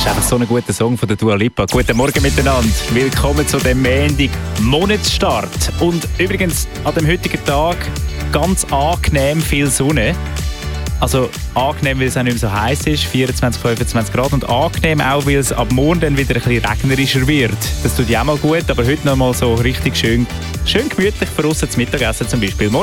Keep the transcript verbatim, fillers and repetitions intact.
ist einfach so ein guter Song von der Dua Lipa. Guten Morgen miteinander. Willkommen zu dem Montag Monatsstart. Und übrigens an dem heutigen Tag ganz angenehm viel Sonne. Also angenehm, weil es auch nicht mehr so heiß ist, vierundzwanzig, fünfundzwanzig Grad. Und angenehm auch, weil es ab morgen dann wieder ein bisschen regnerischer wird. Das tut ja auch mal gut, aber heute noch mal so richtig schön, schön gemütlich für uns zum Mittagessen zum Beispiel. Morgen.